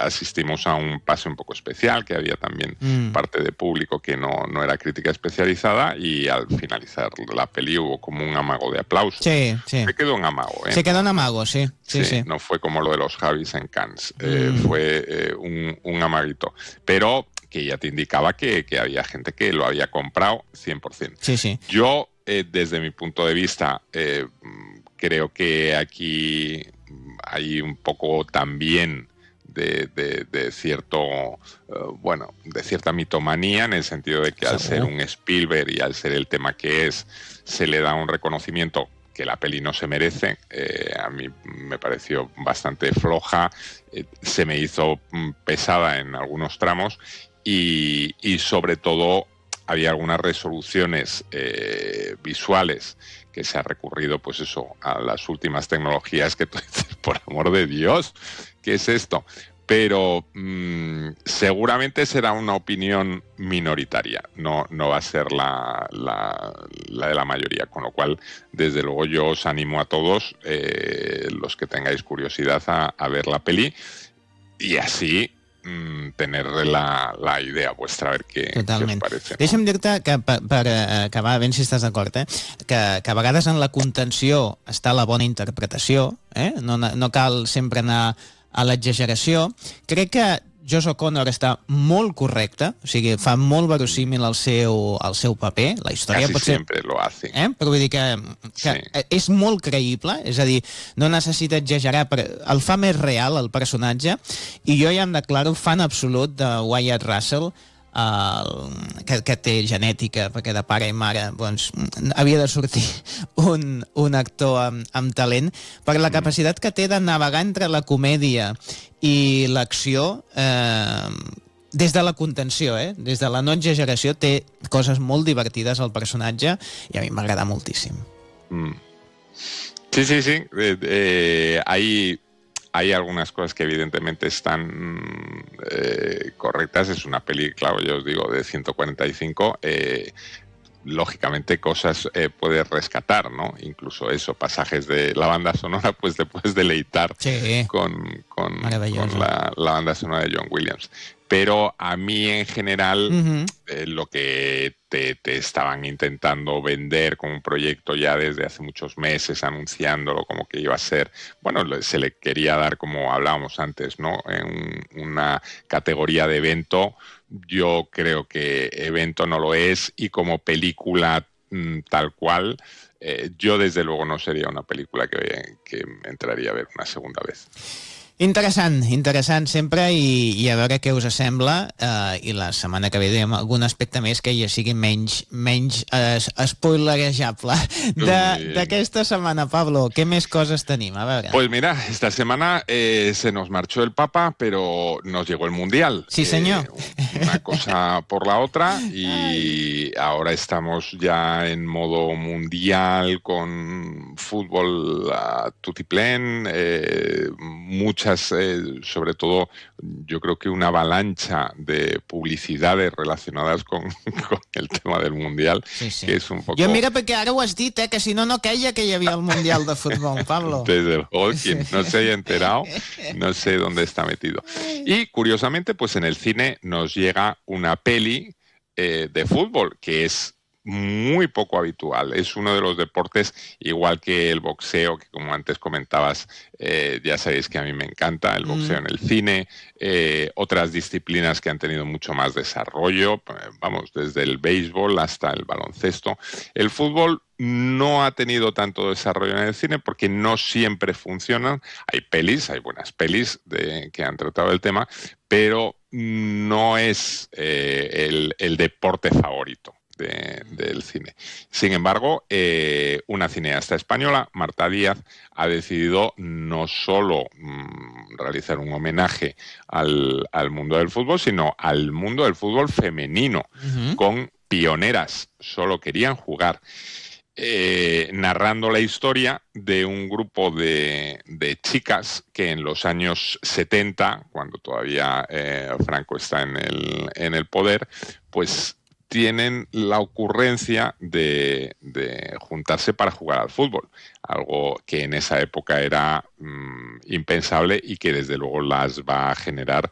asistimos a un pase un poco especial, que había también parte de público que no era crítica especializada, y al finalizar la peli hubo como un amago de aplausos. Sí. Se quedó un amago, Se quedó un amago, sí. No fue como lo de los Javis en Cannes, fue un amaguito. Pero que ya te indicaba que había gente que lo había comprado 100%. Sí. Yo, desde mi punto de vista, creo que aquí hay un poco también de cierto, de cierta mitomanía, en el sentido de que al ser un Spielberg y al ser el tema que es, se le da un reconocimiento que la peli no se merece. A mí me pareció bastante floja, se me hizo pesada en algunos tramos, y sobre todo había algunas resoluciones visuales que se ha recurrido, pues eso, a las últimas tecnologías, que tú dices, por amor de Dios, ¿qué es esto? Pero seguramente será una opinión minoritaria, no va a ser la de la mayoría, con lo cual, desde luego, yo os animo a todos, los que tengáis curiosidad, a ver la peli, y así tener la idea vuestra, a ver què us parece. Deixa'm dir-te que, per acabar, ben si estàs d'acord, que a vegades en la contenció està la bona interpretació, no cal sempre anar a l'exageració. Crec que Josh O'Connor està molt correcte, o sigui, fa molt verossímil el seu paper. La història Casi pot ser... sempre lo hace. Però vull dir que és molt creïble, és a dir, no necessita exagerar, el fa més real, el personatge, i jo ja em declaro fan absolut de Wyatt Russell, que té genètica, perquè de pare i mare doncs, havia de sortir un actor amb talent, per la capacitat que té de navegar entre la comèdia i l'acció, des de la contenció, des de la no exageració. Té coses molt divertides al personatge i a mi m'agrada moltíssim. Sí. Hay algunas cosas que evidentemente están correctas. Es una peli, claro, yo os digo, de 145. Lógicamente cosas puedes rescatar, ¿no? Incluso eso, pasajes de la banda sonora, pues te puedes deleitar con la banda sonora de John Williams. Pero a mí en general lo que te estaban intentando vender como un proyecto ya desde hace muchos meses, anunciándolo como que iba a ser, bueno, se le quería dar, como hablábamos antes, ¿no?, en una categoría de evento. Yo creo que evento no lo es, y como película tal cual, yo desde luego no sería una película que entraría a ver una segunda vez. Interessant sempre, i a veure què us sembla, i la setmana que ve direm algun aspecte més que ja sigui menys spoilerejable d'aquesta setmana. Pablo, què més coses tenim? A veure. Pues mira, esta semana se nos marchó el Papa, pero nos llegó el Mundial. Sí, señor. Una cosa por la otra, y ahora estamos ya en modo mundial, con fútbol a tutiplén, muchas, sobre todo, yo creo que una avalancha de publicidades relacionadas con el tema del Mundial, que es un poco... Jo mira, perquè ara ho has dit, que si no queia que hi havia el Mundial de Fútbol, Pablo. Desde luego, quien no se haya enterado, no sé dónde está metido. Y curiosamente, pues en el cine nos llega una peli de fútbol, que es muy poco habitual. Es uno de los deportes, igual que el boxeo, que como antes comentabas, ya sabéis que a mí me encanta el boxeo en el cine, otras disciplinas que han tenido mucho más desarrollo, vamos, desde el béisbol hasta el baloncesto. El fútbol no ha tenido tanto desarrollo en el cine porque no siempre funcionan. Hay buenas pelis que han tratado el tema, pero no es el deporte favorito del cine. Sin embargo, una cineasta española, Marta Díaz, ha decidido no solo realizar un homenaje al mundo del fútbol, sino al mundo del fútbol femenino, con Pioneras, solo querían jugar. Narrando la historia de un grupo de chicas que en los años 70, cuando todavía Franco está en el poder, pues tienen la ocurrencia de juntarse para jugar al fútbol, algo que en esa época era impensable y que desde luego las va a generar